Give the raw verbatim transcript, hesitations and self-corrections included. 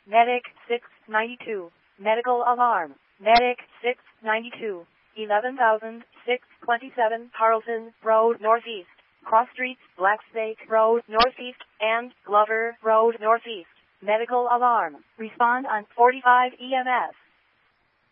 Medic six ninety-two. Medical alarm. Medic six ninety-two. eleven thousand six hundred twenty-seven Carlton Road Northeast. Cross Streets, Black Snake Road Northeast, and Glover Road Northeast. Medical alarm. Respond on forty-five E M S.